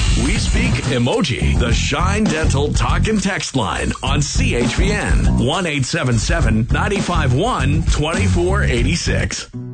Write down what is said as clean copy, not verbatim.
We speak emoji. The Shine Dental talk and text line on CHVN 1-877-951-2486.